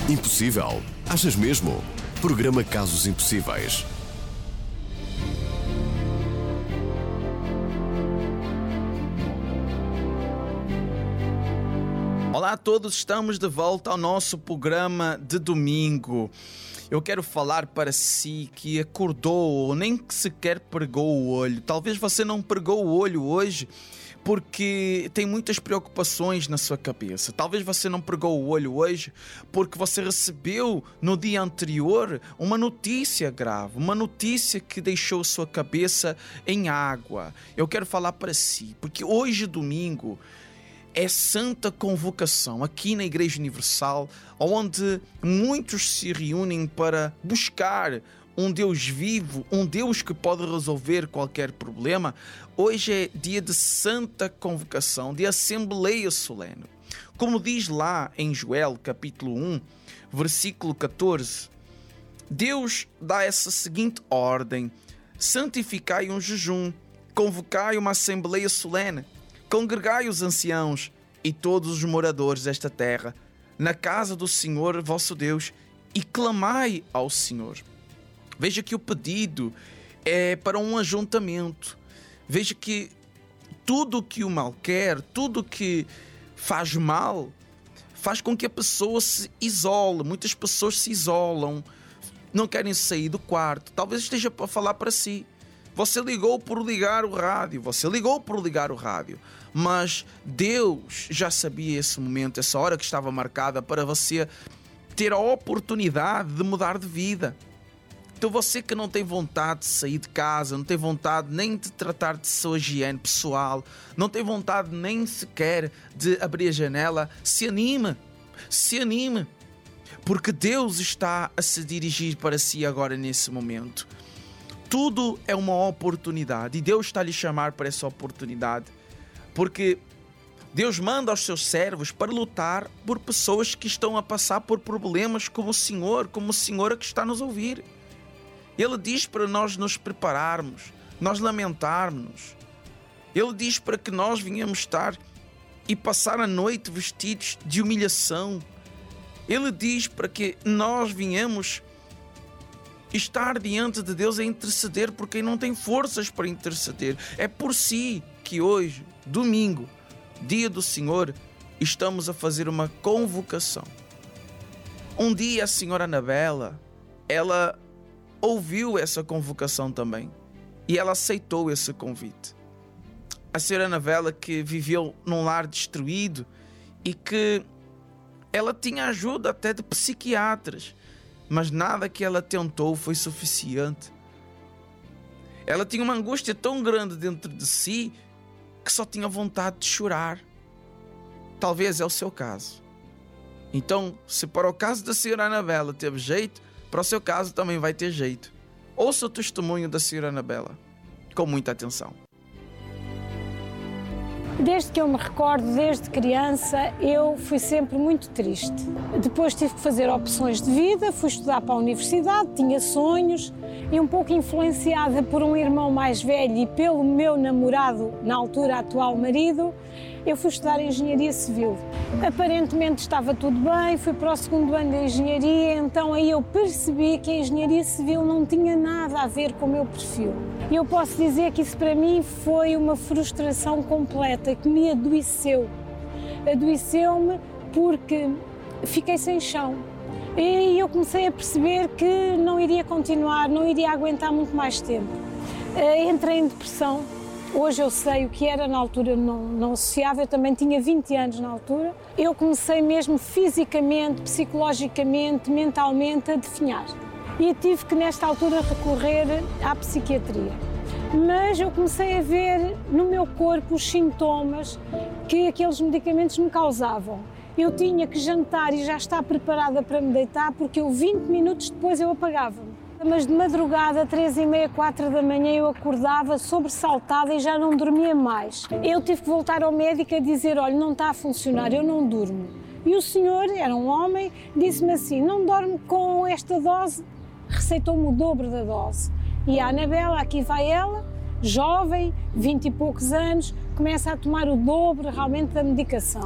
Impossível? Achas mesmo? Programa Casos Impossíveis. Olá a todos, estamos de volta ao nosso programa de domingo. Eu quero falar para si que acordou ou nem que sequer pregou o olho. Talvez você não pregou o olho hoje porque tem muitas preocupações na sua cabeça. Talvez você não pregou o olho hoje porque você recebeu no dia anterior uma notícia grave, uma notícia que deixou sua cabeça em água. Eu quero falar para si, porque hoje, domingo, é Santa Convocação aqui na Igreja Universal, onde muitos se reúnem para buscar um Deus vivo, um Deus que pode resolver qualquer problema. Hoje é dia de Santa Convocação, de Assembleia Solene. Como diz lá em Joel, capítulo 1, versículo 14, Deus dá essa seguinte ordem: santificai um jejum, convocai uma Assembleia Solene, congregai os anciãos e todos os moradores desta terra na casa do Senhor vosso Deus e clamai ao Senhor. Veja que o pedido é para um ajuntamento. Veja que tudo que o mal quer, tudo que faz mal, faz com que a pessoa se isole. Muitas pessoas se isolam, não querem sair do quarto. Talvez esteja para falar para si. Você ligou por ligar o rádio, mas Deus já sabia esse momento, essa hora que estava marcada para você ter a oportunidade de mudar de vida. Então você que não tem vontade de sair de casa, não tem vontade nem de tratar de sua higiene pessoal, não tem vontade nem sequer de abrir a janela, se anime, porque Deus está a se dirigir para si agora nesse momento. Tudo é uma oportunidade e Deus está a lhe chamar para essa oportunidade, porque Deus manda aos seus servos para lutar por pessoas que estão a passar por problemas como o Senhor, como a senhora que está a nos ouvir. Ele diz para nós nos prepararmos, nós lamentarmos-nos. Ele diz para que nós venhamos estar e passar a noite vestidos de humilhação. Ele diz para que nós venhamos estar diante de Deus a interceder por quem não tem forças para interceder. É por si que hoje, domingo, dia do Senhor, estamos a fazer uma convocação. Um dia a senhora Anabela, ela ouviu essa convocação também e ela aceitou esse convite. A senhora Anabela, que viveu num lar destruído e que ela tinha ajuda até de psiquiatras, mas nada que ela tentou foi suficiente. Ela tinha uma angústia tão grande dentro de si que só tinha vontade de chorar. Talvez é o seu caso. Então, se para o caso da senhora Anabela teve jeito, para o seu caso também vai ter jeito. Ouça o testemunho da senhora Anabela com muita atenção. Desde que eu me recordo, desde criança, eu fui sempre muito triste. Depois tive que fazer opções de vida, fui estudar para a universidade, tinha sonhos e um pouco influenciada por um irmão mais velho e pelo meu namorado, na altura atual marido, eu fui estudar Engenharia Civil. Aparentemente estava tudo bem, fui para o segundo ano de Engenharia, então aí eu percebi que a Engenharia Civil não tinha nada a ver com o meu perfil. E eu posso dizer que isso para mim foi uma frustração completa, que me adoeceu. Adoeceu-me porque fiquei sem chão. E eu comecei a perceber que não iria continuar, não iria aguentar muito mais tempo. Entrei em depressão. Hoje eu sei o que era, na altura não associava, eu também tinha 20 anos na altura. Eu comecei mesmo fisicamente, psicologicamente, mentalmente a definhar. E tive que nesta altura recorrer à psiquiatria. Mas eu comecei a ver no meu corpo os sintomas que aqueles medicamentos me causavam. Eu tinha que jantar e já estar preparada para me deitar porque 20 minutos depois eu apagava-me. Mas de madrugada, 3h30, 4 da manhã, eu acordava sobressaltada e já não dormia mais. Eu tive que voltar ao médico a dizer, olha, não está a funcionar, eu não durmo. E o senhor, era um homem, disse-me assim, não dorme com esta dose, receitou-me o dobro da dose. E a Anabela, aqui vai ela, jovem, 20 e poucos anos, começa a tomar o dobro realmente da medicação.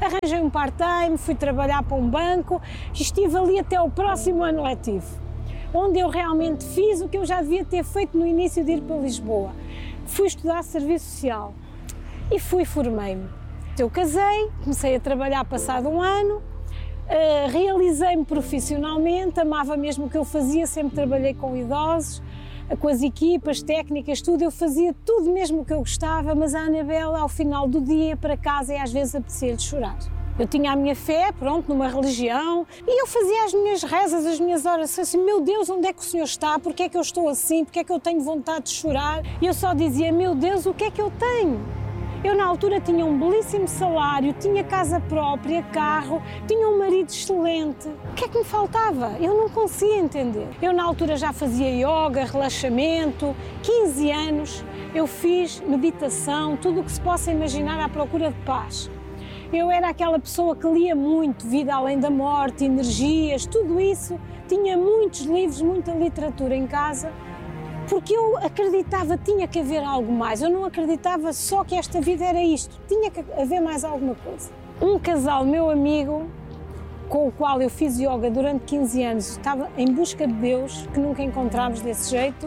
Arranjei um part-time, fui trabalhar para um banco e estive ali até o próximo ano letivo, onde eu realmente fiz o que eu já devia ter feito no início de ir para Lisboa. Fui estudar Serviço Social e formei-me. Eu casei, comecei a trabalhar passado um ano, realizei-me profissionalmente, amava mesmo o que eu fazia, sempre trabalhei com idosos, com as equipas, técnicas, tudo, eu fazia tudo mesmo o que eu gostava, mas a Anabela, ao final do dia, ia para casa e às vezes apetecia-lhe chorar. Eu tinha a minha fé, pronto, numa religião, e eu fazia as minhas rezas, as minhas orações, assim, meu Deus, onde é que o Senhor está? Porquê é que eu estou assim? Porquê é que eu tenho vontade de chorar? E eu só dizia, meu Deus, o que é que eu tenho? Eu, na altura, tinha um belíssimo salário, tinha casa própria, carro, tinha um marido excelente. O que é que me faltava? Eu não conseguia entender. Eu, na altura, já fazia yoga, relaxamento, 15 anos, eu fiz meditação, tudo o que se possa imaginar à procura de paz. Eu era aquela pessoa que lia muito, Vida Além da Morte, Energias, tudo isso. Tinha muitos livros, muita literatura em casa, porque eu acreditava que tinha que haver algo mais. Eu não acreditava só que esta vida era isto, tinha que haver mais alguma coisa. Um casal, meu amigo, com o qual eu fiz yoga durante 15 anos, estava em busca de Deus, que nunca encontramos desse jeito,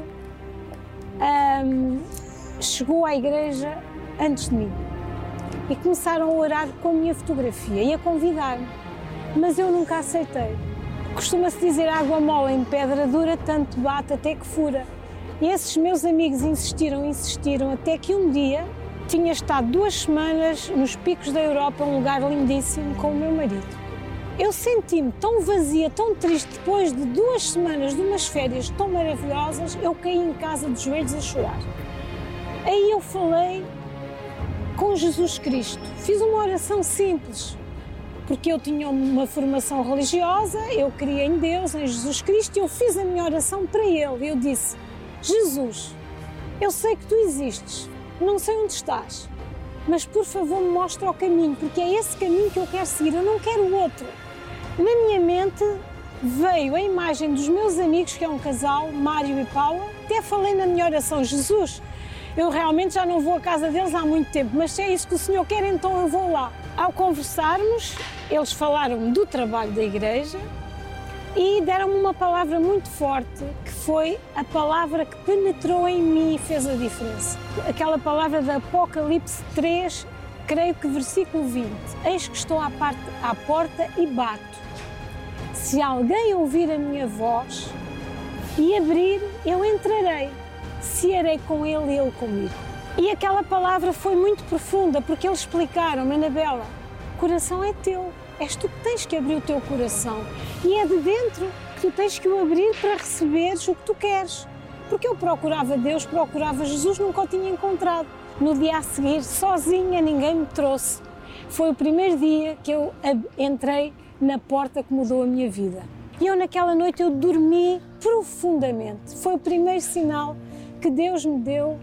chegou à igreja antes de mim e começaram a orar com a minha fotografia e a convidar-me, mas eu nunca aceitei. Costuma-se dizer água mole em pedra dura, tanto bate até que fura. E esses meus amigos insistiram, até que um dia tinha estado 2 semanas nos picos da Europa, um lugar lindíssimo, com o meu marido. Eu senti-me tão vazia, tão triste, depois de 2 semanas de umas férias tão maravilhosas, eu caí em casa de joelhos a chorar. Aí eu falei com Jesus Cristo, fiz uma oração simples, porque eu tinha uma formação religiosa, eu cria em Deus, em Jesus Cristo, e eu fiz a minha oração para Ele. Eu disse, Jesus, eu sei que Tu existes, não sei onde estás, mas por favor me mostra o caminho, porque é esse caminho que eu quero seguir, eu não quero o outro. Na minha mente veio a imagem dos meus amigos, que é um casal, Mário e Paula, até falei na minha oração, Jesus, eu realmente já não vou à casa deles há muito tempo, mas se é isso que o Senhor quer, então eu vou lá. Ao conversarmos, eles falaram do trabalho da igreja e deram-me uma palavra muito forte, que foi a palavra que penetrou em mim e fez a diferença. Aquela palavra de Apocalipse 3, creio que versículo 20. Eis que estou à porta e bato. Se alguém ouvir a minha voz e abrir, eu entrarei. Cearei com ele e ele comigo. E aquela palavra foi muito profunda, porque eles explicaram-me, Anabela, o coração é teu, és tu que tens que abrir o teu coração. E é de dentro que tu tens que o abrir para receberes o que tu queres. Porque eu procurava Deus, procurava Jesus, nunca o tinha encontrado. No dia a seguir, sozinha, ninguém me trouxe. Foi o primeiro dia que eu entrei na porta que mudou a minha vida. E eu naquela noite eu dormi profundamente. Foi o primeiro sinal que Deus me deu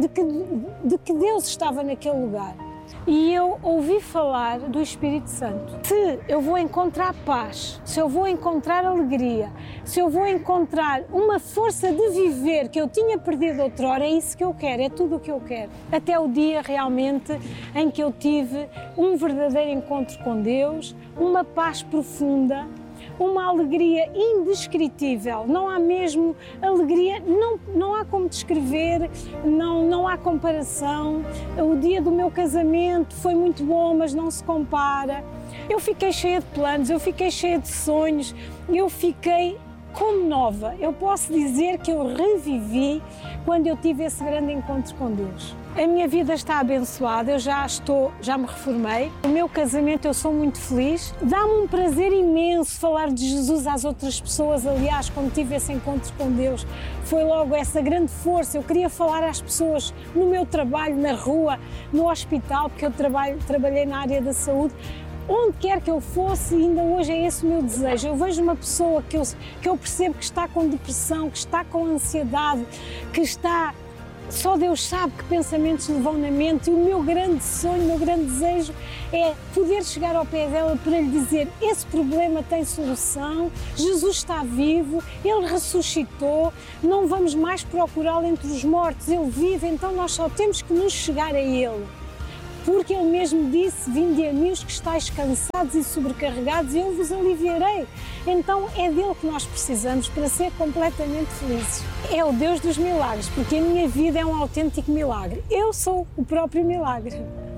de que Deus estava naquele lugar. E eu ouvi falar do Espírito Santo. Se eu vou encontrar paz, se eu vou encontrar alegria, se eu vou encontrar uma força de viver que eu tinha perdido outrora, é isso que eu quero, é tudo o que eu quero. Até o dia realmente em que eu tive um verdadeiro encontro com Deus, uma paz profunda, uma alegria indescritível, não há mesmo alegria, não há como descrever, não há comparação. O dia do meu casamento foi muito bom, mas não se compara. Eu fiquei cheia de planos, eu fiquei cheia de sonhos, eu fiquei como nova. Eu posso dizer que eu revivi quando eu tive esse grande encontro com Deus. A minha vida está abençoada, eu já me reformei. O meu casamento, eu sou muito feliz. Dá-me um prazer imenso falar de Jesus às outras pessoas. Aliás, quando tive esse encontro com Deus, foi logo essa grande força. Eu queria falar às pessoas no meu trabalho, na rua, no hospital, porque eu trabalhei na área da saúde. Onde quer que eu fosse, ainda hoje é esse o meu desejo. Eu vejo uma pessoa que eu percebo que está com depressão, que está com ansiedade, que está... Só Deus sabe que pensamentos lhe vão na mente, e o meu grande sonho, o meu grande desejo é poder chegar ao pé dela para lhe dizer: esse problema tem solução, Jesus está vivo, Ele ressuscitou, não vamos mais procurá-lo entre os mortos, Ele vive, então nós só temos que nos chegar a Ele. Porque Ele mesmo disse: vinde a mim os que estáis cansados e sobrecarregados e eu vos aliviarei. Então é dele que nós precisamos para ser completamente felizes. É o Deus dos milagres, porque a minha vida é um autêntico milagre. Eu sou o próprio milagre.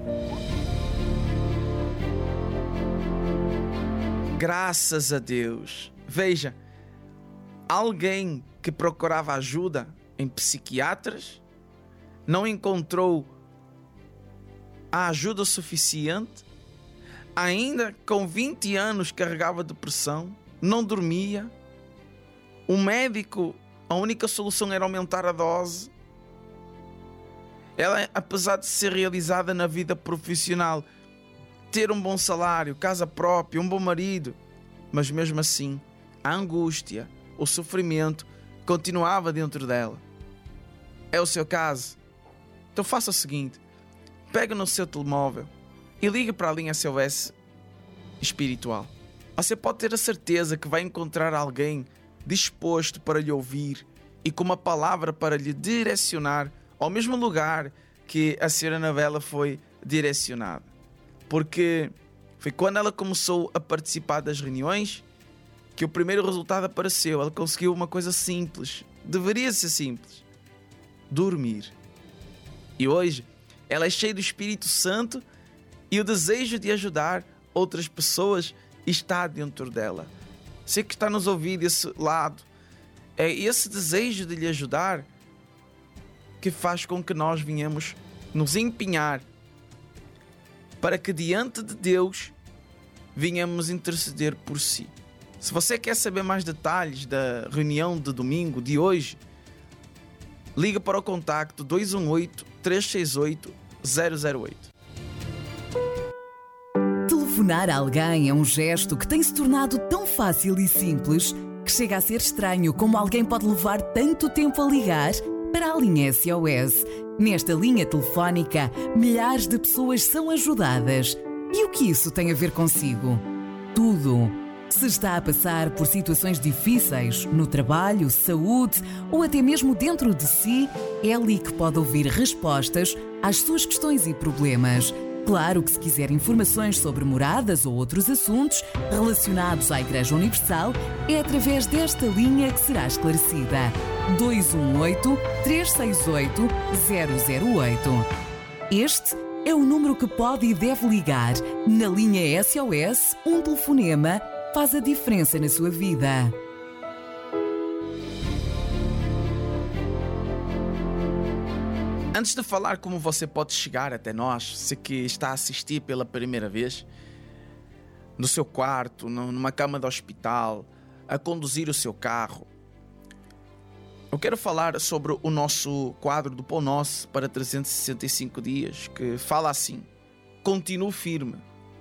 Graças a Deus. Veja, alguém que procurava ajuda em psiquiatras não encontrou a ajuda suficiente, ainda com 20 anos carregava depressão, não dormia. O médico, a única solução era aumentar a dose. Ela, apesar de ser realizada na vida profissional, ter um bom salário, casa própria, um bom marido, mas mesmo assim, a angústia, o sofrimento continuava dentro dela. É o seu caso? Então faça o seguinte: pega no seu telemóvel e ligue para a linha SOS espiritual. Você pode ter a certeza que vai encontrar alguém disposto para lhe ouvir e com uma palavra para lhe direcionar ao mesmo lugar que a senhora Anabela foi direcionada. Porque foi quando ela começou a participar das reuniões que o primeiro resultado apareceu. Ela conseguiu uma coisa simples, deveria ser simples: dormir. E hoje ela é cheia do Espírito Santo e o desejo de ajudar outras pessoas está dentro dela. Você que está nos ouvindo desse lado, é esse desejo de lhe ajudar que faz com que nós venhamos nos empenhar para que diante de Deus venhamos interceder por si. Se você quer saber mais detalhes da reunião de domingo de hoje, liga para o contacto 218-368-008. Telefonar a alguém é um gesto que tem se tornado tão fácil e simples que chega a ser estranho como alguém pode levar tanto tempo a ligar para a linha SOS. Nesta linha telefónica, milhares de pessoas são ajudadas. E o que isso tem a ver consigo? Tudo. Se está a passar por situações difíceis no trabalho, saúde ou até mesmo dentro de si, é ali que pode ouvir respostas às suas questões e problemas. Claro que se quiser informações sobre moradas ou outros assuntos relacionados à Igreja Universal, é através desta linha que será esclarecida. 218-368-008. Este é o número que pode e deve ligar. Na linha SOS, um telefonema faz a diferença na sua vida. Antes de falar como você pode chegar até nós, se que está a assistir pela primeira vez, no seu quarto, numa cama de hospital, a conduzir o seu carro, eu quero falar sobre o nosso quadro do Pão Nosso para 365 dias, que fala assim: continue firme,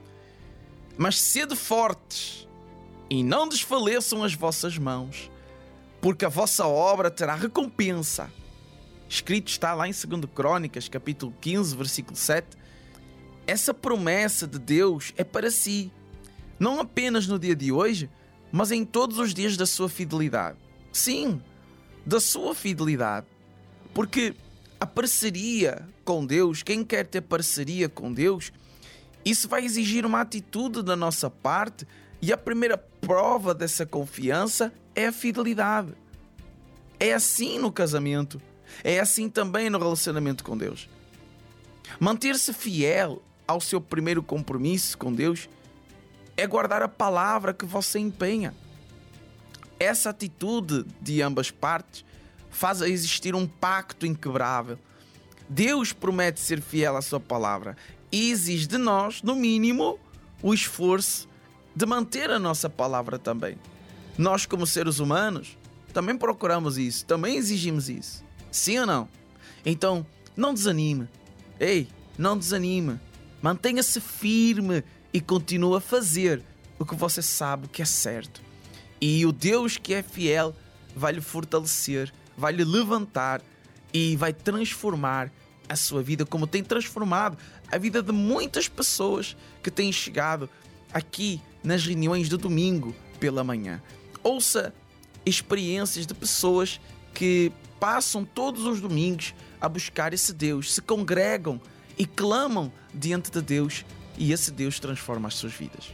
mas sede fortes e não desfaleçam as vossas mãos, porque a vossa obra terá recompensa. Escrito está lá em 2 Crônicas, capítulo 15, versículo 7. Essa promessa de Deus é para si, não apenas no dia de hoje, mas em todos os dias da sua fidelidade. Sim, da sua fidelidade. Porque a parceria com Deus, quem quer ter parceria com Deus, isso vai exigir uma atitude da nossa parte, e a primeira prova dessa confiança é a fidelidade. É assim no casamento. É assim também no relacionamento com Deus. Manter-se fiel ao seu primeiro compromisso com Deus é guardar a palavra que você empenha. Essa atitude de ambas partes faz existir um pacto inquebrável. Deus promete ser fiel à sua palavra e exige de nós, no mínimo, o esforço de manter a nossa palavra também. Nós, como seres humanos, também procuramos isso, também exigimos isso. Sim ou não? Então, não desanime. Ei, não desanime. Mantenha-se firme e continue a fazer o que você sabe que é certo. E o Deus que é fiel vai lhe fortalecer, vai lhe levantar e vai transformar a sua vida, como tem transformado a vida de muitas pessoas que têm chegado aqui nas reuniões de domingo pela manhã. Ouça experiências de pessoas que passam todos os domingos a buscar esse Deus, se congregam e clamam diante de Deus, e esse Deus transforma as suas vidas.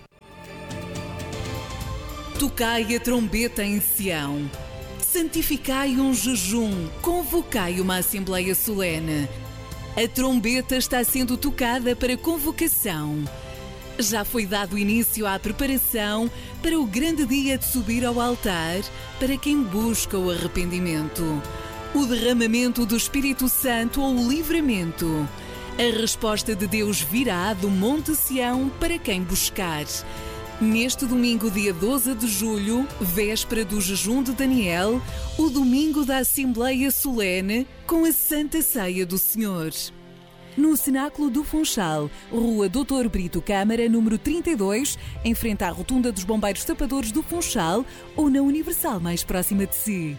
Tocai a trombeta em Sião, santificai um jejum, convocai uma assembleia solene. A trombeta está sendo tocada para convocação. Já foi dado início à preparação para o grande dia de subir ao altar para quem busca o arrependimento, o derramamento do Espírito Santo ou o livramento. A resposta de Deus virá do Monte Sião para quem buscar. Neste domingo, dia 12 de julho, véspera do jejum de Daniel, o domingo da Assembleia Solene com a Santa Ceia do Senhor. No Cenáculo do Funchal, Rua Dr. Brito Câmara, número 32, em frente à Rotunda dos Bombeiros Tapadores do Funchal, ou na Universal mais próxima de si.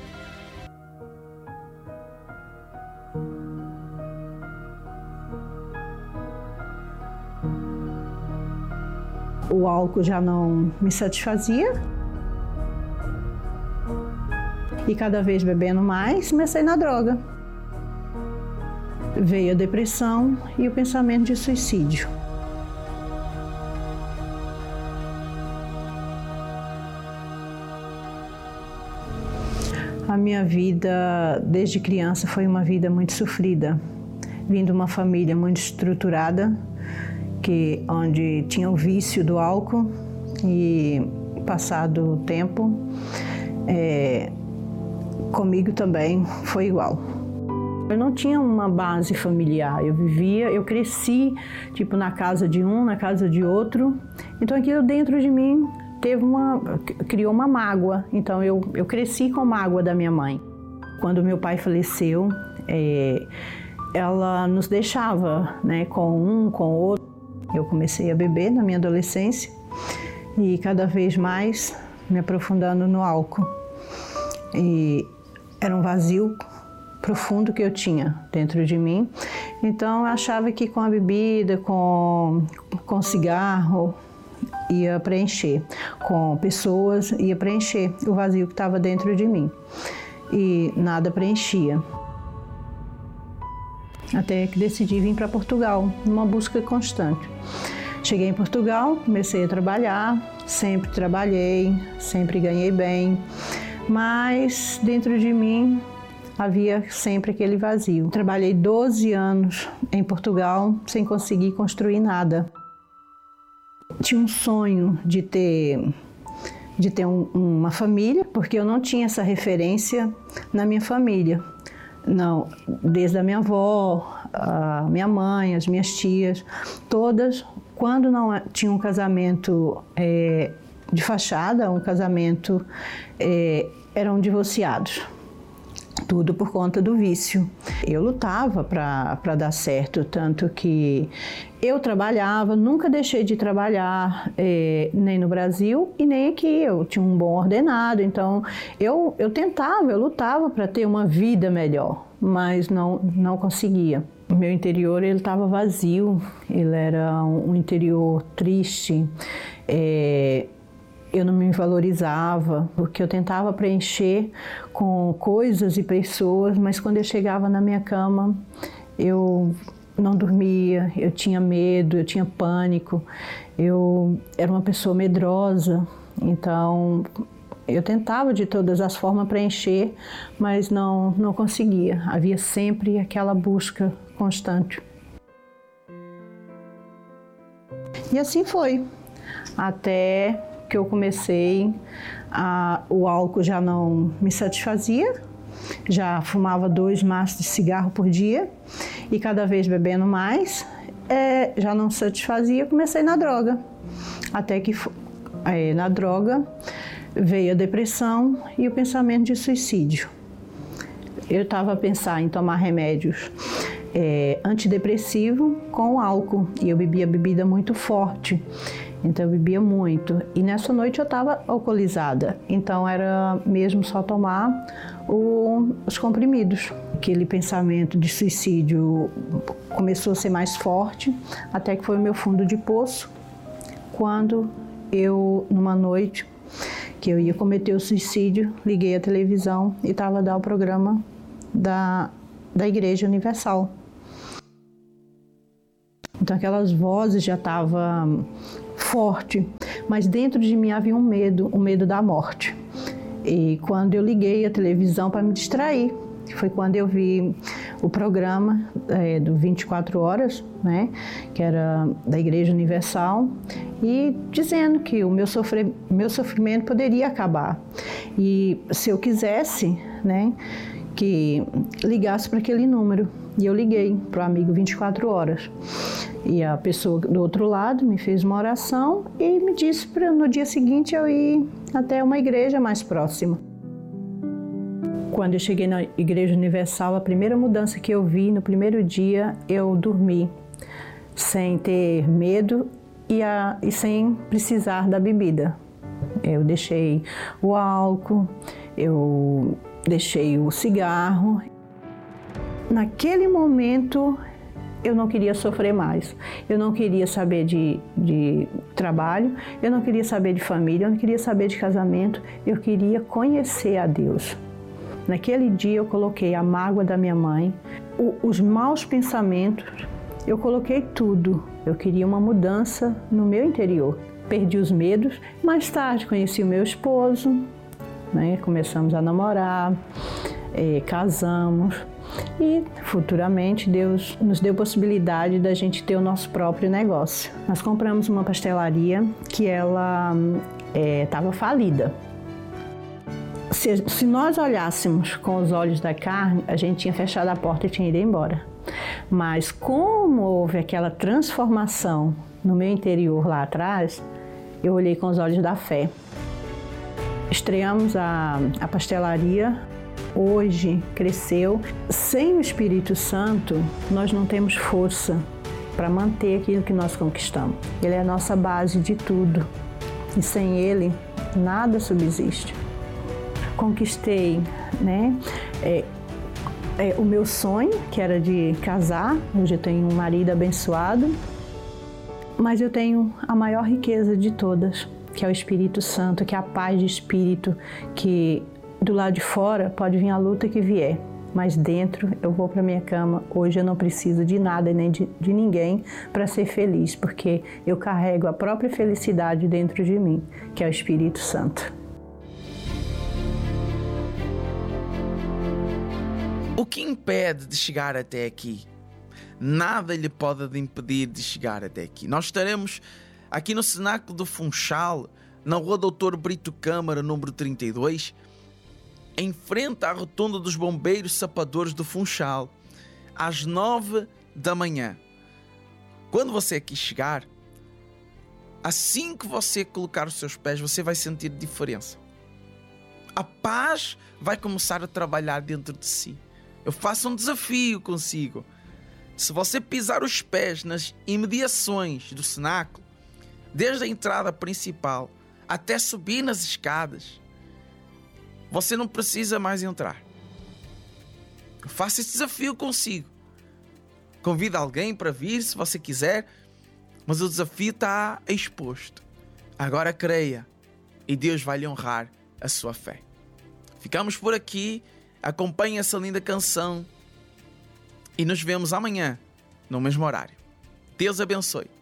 O álcool já não me satisfazia. E cada vez bebendo mais, comecei na droga. Veio a depressão e o pensamento de suicídio. A minha vida, desde criança, foi uma vida muito sofrida. Vim de uma família muito estruturada, onde tinha o vício do álcool, e passado o tempo, comigo também foi igual. Eu não tinha uma base familiar, eu cresci na casa de um, na casa de outro, então aquilo dentro de mim criou uma mágoa, então eu cresci com a mágoa da minha mãe. Quando meu pai faleceu, ela nos deixava, com um, com o outro. Eu comecei a beber na minha adolescência e cada vez mais me aprofundando no álcool. E era um vazio profundo que eu tinha dentro de mim. Então eu achava que com a bebida, com cigarro, ia preencher. Com pessoas, ia preencher o vazio que estava dentro de mim. E nada preenchia. Até que decidi vir para Portugal, numa busca constante. Cheguei em Portugal, comecei a trabalhar, sempre trabalhei, sempre ganhei bem, mas dentro de mim havia sempre aquele vazio. Trabalhei 12 anos em Portugal sem conseguir construir nada. Tinha um sonho de ter uma família, porque eu não tinha essa referência na minha família. Não, desde a minha avó, a minha mãe, as minhas tias, todas, quando não tinha um casamento de fachada, um casamento, eram divorciados. Tudo por conta do vício. Eu lutava para dar certo, tanto que eu trabalhava, nunca deixei de trabalhar, nem no Brasil e nem aqui. Eu tinha um bom ordenado, então eu lutava para ter uma vida melhor, mas não conseguia. O meu interior estava vazio, ele era um interior triste. Eu não me valorizava, porque eu tentava preencher com coisas e pessoas, mas quando eu chegava na minha cama, eu não dormia, eu tinha medo, eu tinha pânico, eu era uma pessoa medrosa, então eu tentava de todas as formas preencher, mas não conseguia, havia sempre aquela busca constante. E assim foi, até que eu comecei, o álcool já não me satisfazia, já fumava 2 maços de cigarro por dia e cada vez bebendo mais, já não satisfazia, comecei na droga. Até que na droga veio a depressão e o pensamento de suicídio. Eu estava a pensar em tomar remédios antidepressivo com álcool e eu bebia bebida muito forte. Então eu bebia muito e nessa noite eu estava alcoolizada, então era mesmo só tomar os comprimidos. Aquele pensamento de suicídio começou a ser mais forte, até que foi o meu fundo de poço, quando eu, numa noite que eu ia cometer o suicídio, liguei a televisão e estava a dar o programa da Igreja Universal. Então aquelas vozes já estavam forte, mas dentro de mim havia um medo da morte. E quando eu liguei a televisão para me distrair, foi quando eu vi o programa do 24 Horas, né, que era da Igreja Universal, e dizendo que o meu sofrimento poderia acabar. E se eu quisesse, né, que ligasse para aquele número. E eu liguei para o amigo 24 Horas. E a pessoa do outro lado me fez uma oração e me disse para no dia seguinte eu ir até uma igreja mais próxima. Quando eu cheguei na Igreja Universal, a primeira mudança que eu vi, no primeiro dia, eu dormi sem ter medo e sem precisar da bebida. Eu deixei o álcool, eu deixei o cigarro. Naquele momento, eu não queria sofrer mais. Eu não queria saber de trabalho, eu não queria saber de família, eu não queria saber de casamento, eu queria conhecer a Deus. Naquele dia eu coloquei a mágoa da minha mãe, os maus pensamentos, eu coloquei tudo. Eu queria uma mudança no meu interior. Perdi os medos. Mais tarde conheci o meu esposo, né? Começamos a namorar, casamos e futuramente Deus nos deu possibilidade da gente ter o nosso próprio negócio. Nós compramos uma pastelaria que ela estava falida. Se nós olhássemos com os olhos da carne, a gente tinha fechado a porta e tinha ido embora. Mas como houve aquela transformação no meu interior lá atrás, eu olhei com os olhos da fé. Estreamos a pastelaria, hoje cresceu. Sem o Espírito Santo, nós não temos força para manter aquilo que nós conquistamos. Ele é a nossa base de tudo e sem ele, nada subsiste. Conquistei, né, o meu sonho, que era de casar. Hoje eu tenho um marido abençoado, mas eu tenho a maior riqueza de todas, que é o Espírito Santo, que é a paz de espírito, que do lado de fora pode vir a luta que vier, mas dentro eu vou para minha cama. Hoje eu não preciso de nada nem de ninguém para ser feliz, porque eu carrego a própria felicidade dentro de mim, que é o Espírito Santo. O que impede de chegar até aqui? Nada lhe pode impedir de chegar até aqui. Nós estaremos aqui no Cenáculo do Funchal, na rua Doutor Brito Câmara, número 32, em frente à Rotunda dos Bombeiros Sapadores do Funchal, às 9 da manhã. Quando você aqui chegar, assim que você colocar os seus pés, você vai sentir diferença. A paz vai começar a trabalhar dentro de si. Eu faço um desafio consigo. Se você pisar os pés nas imediações do cenáculo, desde a entrada principal até subir nas escadas, você não precisa mais entrar. Eu faço esse desafio consigo. Convida alguém para vir se você quiser, mas o desafio está exposto. Agora creia e Deus vai lhe honrar a sua fé. Ficamos por aqui. Acompanhe essa linda canção e nos vemos amanhã no mesmo horário. Deus abençoe.